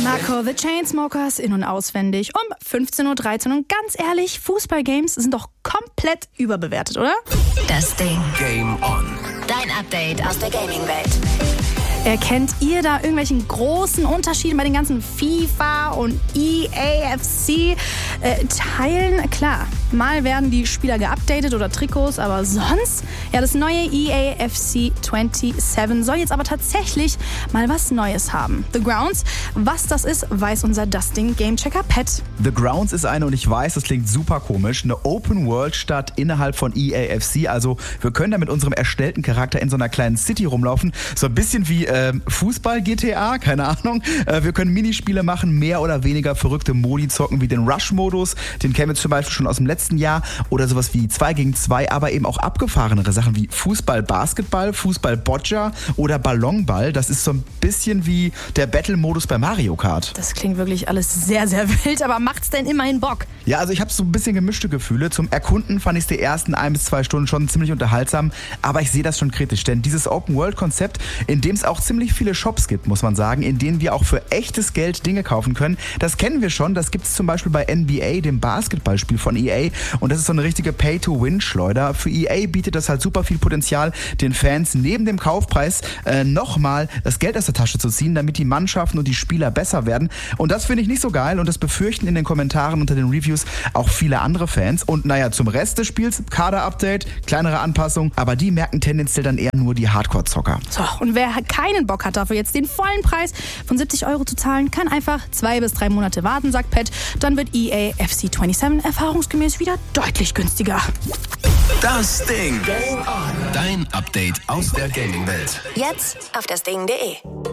Marco, The Chainsmokers in- und auswendig um 15.13 Uhr. Und ganz ehrlich, Fußballgames sind doch komplett überbewertet, oder? Das Ding. Game on. Dein Update aus der Gaming-Welt. Erkennt ihr da irgendwelchen großen Unterschieden bei den ganzen FIFA und EAFC-Teilen? Klar, mal werden die Spieler geupdatet oder Trikots, aber sonst? Ja, das neue EAFC 27 soll jetzt aber tatsächlich mal was Neues haben. The Grounds, was das ist, weiß unser Dustin-Gamechecker Pat. The Grounds ist eine, und ich weiß, das klingt super komisch, eine Open-World-Stadt innerhalb von EAFC. Also wir können da mit unserem erstellten Charakter in so einer kleinen City rumlaufen. So ein bisschen wie Fußball-GTA, keine Ahnung. Wir können Minispiele machen, mehr oder weniger verrückte Modi zocken, wie den Rush-Modus. Den kennen wir zum Beispiel schon aus dem letzten Jahr. Oder sowas wie 2 gegen 2, aber eben auch abgefahrenere Sachen wie Fußball-Basketball, Fußball-Boccia oder Ballonball. Das ist so ein bisschen wie der Battle-Modus bei Mario Kart. Das klingt wirklich alles sehr, sehr wild, aber macht's denn immerhin Bock? Ja, also ich habe so ein bisschen gemischte Gefühle. Zum Erkunden fand ich es die ersten 1 bis 2 Stunden schon ziemlich unterhaltsam, aber ich sehe das schon kritisch, denn dieses Open-World-Konzept, in dem es auch ziemlich viele Shops gibt, muss man sagen, in denen wir auch für echtes Geld Dinge kaufen können, das kennen wir schon. Das gibt es zum Beispiel bei NBA, dem Basketballspiel von EA, und das ist so eine richtige Pay-to-Win-Schleuder. Für EA bietet das halt super viel Potenzial, den Fans neben dem Kaufpreis nochmal das Geld aus der Tasche zu ziehen, damit die Mannschaften und die Spieler besser werden. Und das finde ich nicht so geil, und das befürchten in den Kommentaren unter den Reviews auch viele andere Fans. Und naja, zum Rest des Spiels, Kader-Update, kleinere Anpassungen, aber die merken tendenziell dann eher nur die Hardcore-Zocker. So, und wer keinen Bock hat, dafür jetzt den vollen Preis von 70 € zu zahlen, kann einfach 2 bis 3 Monate warten, sagt Pat. Dann wird EAFC 27 erfahrungsgemäß wieder deutlich günstiger. Das Ding. Game on. Dein Update aus der Gaming-Welt. Jetzt auf dasding.de.